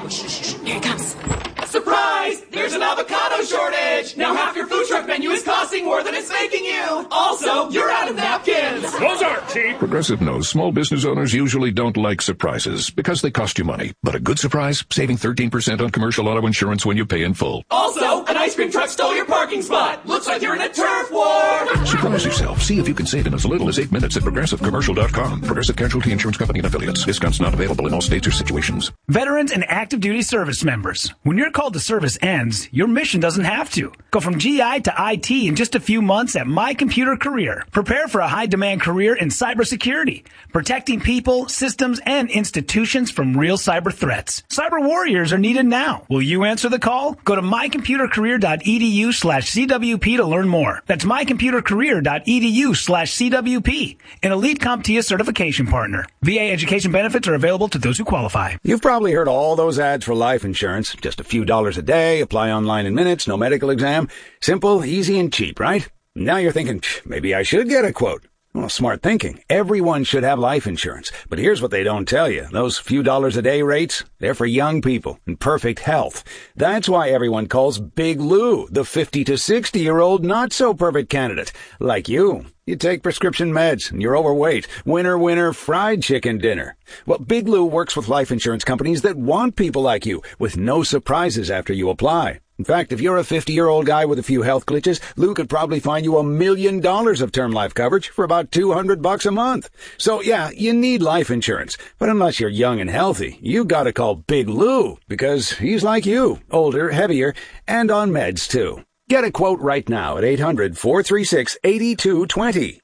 Here it comes. Surprise! There's an avocado shortage! Now half your food truck menu is costing more than it's making you! Also, you're out of napkins! Those aren't cheap! Progressive knows small business owners usually don't like surprises because they cost you money. But a good surprise? Saving 13% on commercial auto insurance when you pay in full. Also, an ice cream truck stole your parking spot! Looks like you're in a turf war! Surprise yourself. See if you can save in as little as 8 minutes at ProgressiveCommercial.com. Progressive Casualty Insurance Company and Affiliates. Discounts not available in all states or situations. Veterans and active duty service members. When your call to service ends, your mission doesn't have to. Go from GI to IT in just a few months at My Computer Career. Prepare for a high-demand career in cybersecurity, protecting people, systems, and institutions from real cyber threats. Cyber warriors are needed now. Will you answer the call? Go to mycomputercareer.edu/CWP to learn more. That's mycomputercareer.edu/CWP, an elite CompTIA certification partner. VA education benefits are available to those who qualify. You've probably heard all those ads for life insurance. Just a few dollars a day, apply online in minutes, no medical exam. Simple, easy, and cheap, right? Now you're thinking, maybe I should get a quote. Well, smart thinking. Everyone should have life insurance. But here's what they don't tell you. Those few dollars a day rates, they're for young people in perfect health. That's why everyone calls Big Lou the 50 to 60-year-old not-so-perfect candidate. Like you. You take prescription meds and you're overweight. Winner, winner, fried chicken dinner. Well, Big Lou works with life insurance companies that want people like you with no surprises after you apply. In fact, if you're a 50-year-old guy with a few health glitches, Lou could probably find you $1 million of term life coverage for about $200 a month. So yeah, you need life insurance. But unless you're young and healthy, you gotta call Big Lou because he's like you, older, heavier, and on meds too. Get a quote right now at 800-436-8220,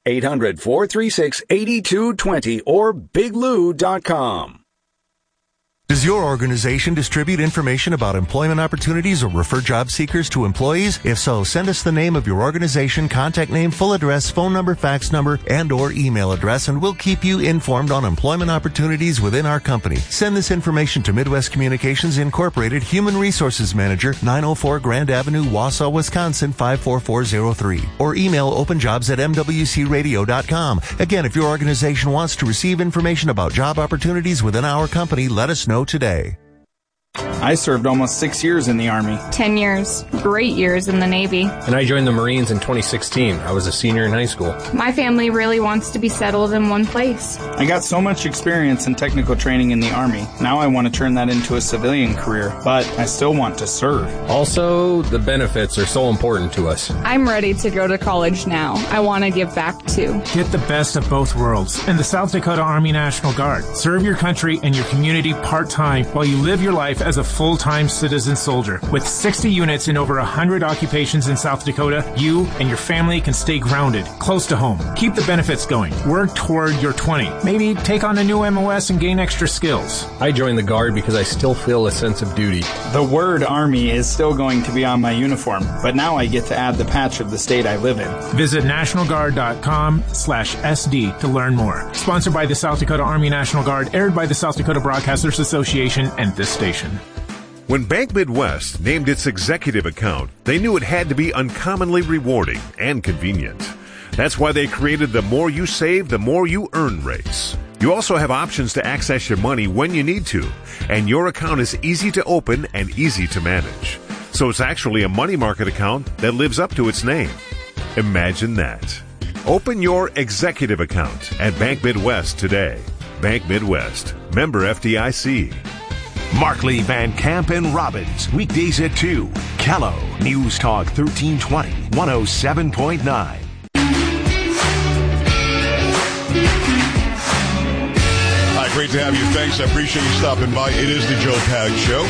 800-436-8220, or biglou.com. Does your organization distribute information about employment opportunities or refer job seekers to employees? If so, send us the name of your organization, contact name, full address, phone number, fax number, and or email address, and we'll keep you informed on employment opportunities within our company. Send this information to Midwest Communications Incorporated, Human Resources Manager, 904 Grand Avenue, Wausau, Wisconsin, 54403. Or email openjobs@mwcradio.com. Again, if your organization wants to receive information about job opportunities within our company, let us know today. I served almost 6 years in the Army. 10 years. Great years in the Navy. And I joined the Marines in 2016. I was a senior in high school. My family really wants to be settled in one place. I got so much experience and technical training in the Army. Now I want to turn that into a civilian career, but I still want to serve. Also, the benefits are so important to us. I'm ready to go to college now. I want to give back too. Get the best of both worlds in the South Dakota Army National Guard. Serve your country and your community part-time while you live your life as a full-time citizen soldier. With 60 units in over 100 occupations in South Dakota, you and your family can stay grounded, close to home. Keep the benefits going. Work toward your 20. Maybe take on a new MOS and gain extra skills. I joined the Guard because I still feel a sense of duty. The word Army is still going to be on my uniform, but now I get to add the patch of the state I live in. Visit nationalguard.com/SD to learn more. Sponsored by the South Dakota Army National Guard, aired by the South Dakota Broadcasters Association and this station. When Bank Midwest named its executive account, they knew it had to be uncommonly rewarding and convenient. That's why they created the more you save, the more you earn rates. You also have options to access your money when you need to, and your account is easy to open and easy to manage. So it's actually a money market account that lives up to its name. Imagine that. Open your executive account at Bank Midwest today. Bank Midwest, member FDIC. Markley, Van Camp, and Robbins, weekdays at 2. Kello, News Talk 1320, 107.9. Hi, great to have you. Thanks. I appreciate you stopping by. It is the Joe Pags Show.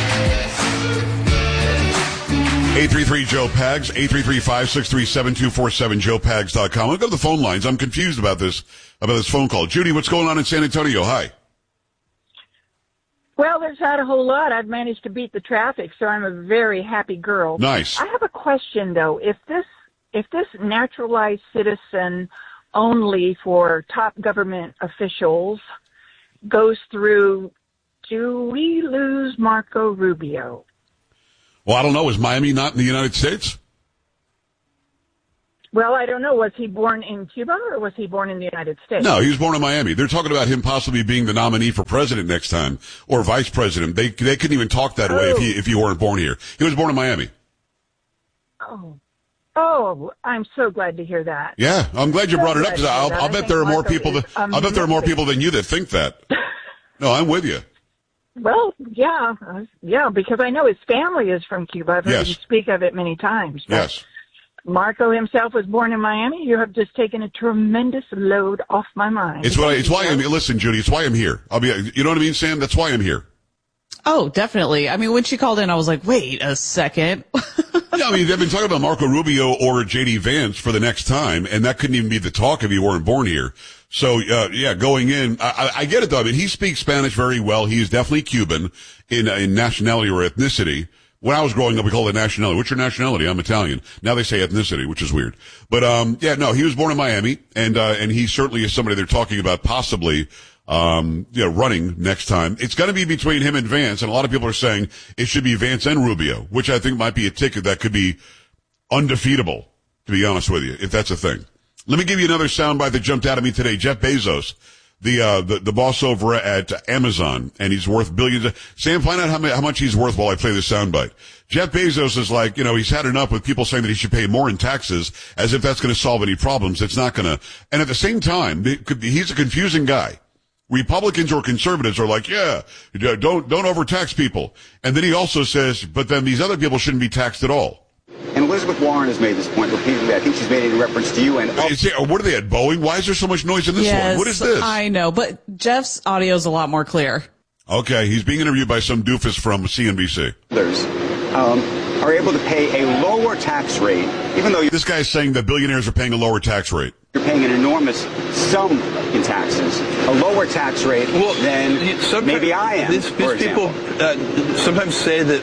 833-JOE-PAGS, 833-563-7247, joepags.com. I'll go to the phone lines. I'm confused about this phone call. Judy, what's going on in San Antonio? Hi. Well, there's not a whole lot. I've managed to beat the traffic, so I'm a very happy girl. Nice. I have a question, though. If this naturalized citizen only for top government officials goes through, do we lose Marco Rubio? Well, I don't know. Is Miami not in the United States? Well, I don't know. Was he born in Cuba or was he born in the United States? No, he was born in Miami. They're talking about him possibly being the nominee for president next time or vice president. They couldn't even talk that way if he weren't born here. He was born in Miami. Oh, I'm so glad to hear that. Yeah, I'm glad you brought it up because I'll bet there are more people than you that think that. No, I'm with you. Well, yeah, because I know his family is from Cuba. I've heard you speak of it many times. Yes. Marco himself was born in Miami. You have just taken a tremendous load off my mind. Listen, Judy, it's why I'm here. You know what I mean, Sam? That's why I'm here. Oh, definitely. I mean, when she called in, I was like, wait a second. Yeah, I mean, they've been talking about Marco Rubio or J.D. Vance for the next time, and that couldn't even be the talk if you weren't born here. So, going in, I get it though. I mean, he speaks Spanish very well. He is definitely Cuban in nationality or ethnicity. When I was growing up, we called it nationality. What's your nationality? I'm Italian. Now they say ethnicity, which is weird. But, he was born in Miami, and he certainly is somebody they're talking about possibly, running next time. It's going to be between him and Vance, and a lot of people are saying it should be Vance and Rubio, which I think might be a ticket that could be undefeatable, to be honest with you, if that's a thing. Let me give you another soundbite that jumped out at me today. Jeff Bezos, the boss over at Amazon, and he's worth billions. Sam, find out how much he's worth while I play this soundbite. Jeff Bezos is like, he's had enough with people saying that he should pay more in taxes as if that's going to solve any problems. It's not going to. And at the same time, he's a confusing guy. Republicans or conservatives are like, don't overtax people. And then he also says, but then these other people shouldn't be taxed at all. And Elizabeth Warren has made this point repeatedly. I think she's made it in reference to you. And what are they at, Boeing? Why is there so much noise in this one? What is this? I know, but Jeff's audio is a lot more clear. Okay, he's being interviewed by some doofus from CNBC. Others are able to pay a lower tax rate, even though this guy is saying that billionaires are paying a lower tax rate. You're paying an enormous sum in taxes, a lower tax rate than maybe I am. These people sometimes say that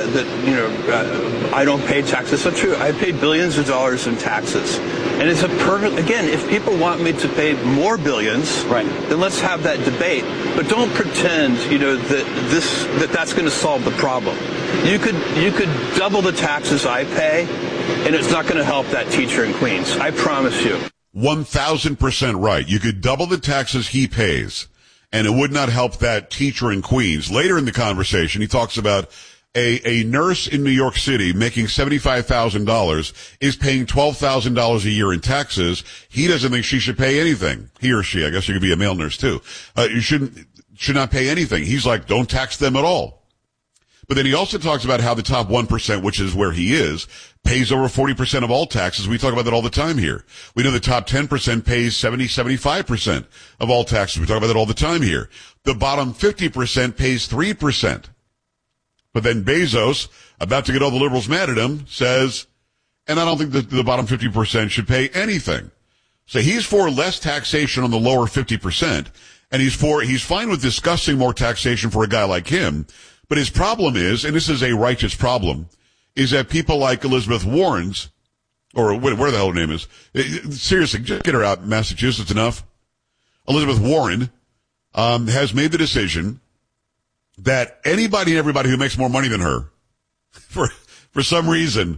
I don't pay taxes. That's not true. I pay billions of dollars in taxes, and it's a perfect. Again, if people want me to pay more billions, then let's have that debate. But don't pretend, that's going to solve the problem. You could double the taxes I pay, and it's not going to help that teacher in Queens. I promise you. 1,000% right. You could double the taxes he pays, and it would not help that teacher in Queens. Later in the conversation, he talks about a nurse in New York City making $75,000 is paying $12,000 a year in taxes. He doesn't think she should pay anything. He or she, I guess you could be a male nurse too. You should not pay anything. He's like, don't tax them at all. But then he also talks about how the top 1%, which is where he is, pays over 40% of all taxes. We talk about that all the time here. We know the top 10% pays 75% of all taxes. We talk about that all the time here. The bottom 50% pays 3%. But then Bezos, about to get all the liberals mad at him, says, and I don't think that the bottom 50% should pay anything. So he's for less taxation on the lower 50%, and he's fine with discussing more taxation for a guy like him. But his problem is, and this is a righteous problem, is that people like Elizabeth Warren's, or where the hell her name is, seriously, just get her out, Massachusetts, enough. Elizabeth Warren has made the decision that anybody and everybody who makes more money than her, for some reason,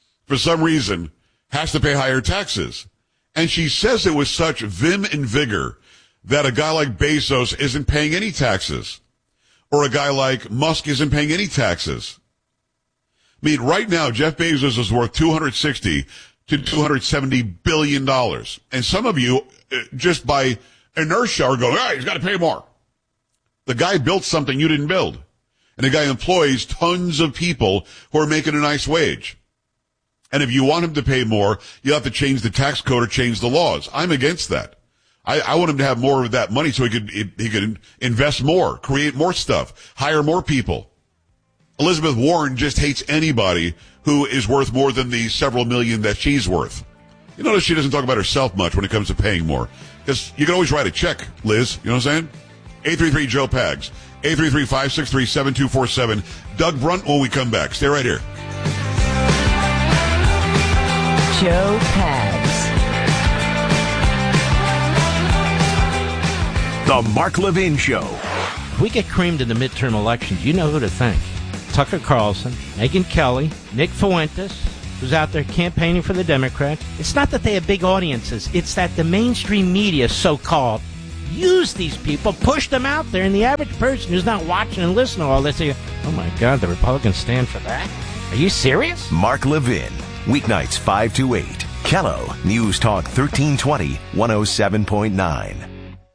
has to pay higher taxes. And she says it with such vim and vigor that a guy like Bezos isn't paying any taxes. Or a guy like Musk isn't paying any taxes. I mean, right now, Jeff Bezos is worth $260 to $270 billion. And some of you, just by inertia, are going, he's got to pay more. The guy built something you didn't build. And the guy employs tons of people who are making a nice wage. And if you want him to pay more, you have to change the tax code or change the laws. I'm against that. I want him to have more of that money so he could invest more, create more stuff, hire more people. Elizabeth Warren just hates anybody who is worth more than the several million that she's worth. You notice she doesn't talk about herself much when it comes to paying more. Because you can always write a check, Liz. You know what I'm saying? 833-JOE-PAGS. 833-563-7247. Doug Brunt when we come back. Stay right here. Joe Pags. The Mark Levin Show. If we get creamed in the midterm elections, you know who to thank. Tucker Carlson, Megyn Kelly, Nick Fuentes, who's out there campaigning for the Democrats. It's not that they have big audiences. It's that the mainstream media, so-called, use these people, push them out there, and the average person who's not watching and listening to all this, say, oh my God, the Republicans stand for that? Are you serious? Mark Levin, weeknights 5 to 8. Kello, News Talk 1320, 107.9.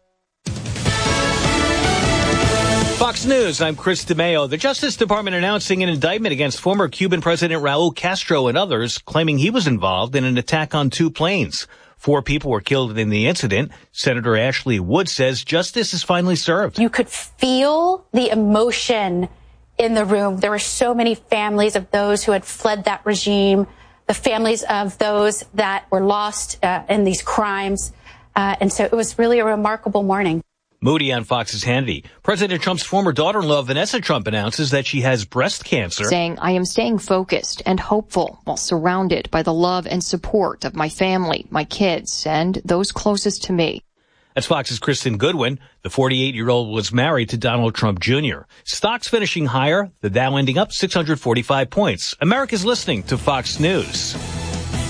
Fox News, I'm Chris DeMeo. The Justice Department announcing an indictment against former Cuban President Raul Castro and others, claiming he was involved in an attack on 2 planes. 4 people were killed in the incident. Senator Ashley Wood says justice is finally served. You could feel the emotion in the room. There were so many families of those who had fled that regime, the families of those that were lost in these crimes. And so it was really a remarkable morning. Moody on Fox's Hannity. President Trump's former daughter-in-law, Vanessa Trump, announces that she has breast cancer. Saying, I am staying focused and hopeful while surrounded by the love and support of my family, my kids, and those closest to me. That's Fox's Kristen Goodwin. The 48-year-old was married to Donald Trump Jr. Stocks finishing higher, the Dow ending up 645 points. America's listening to Fox News.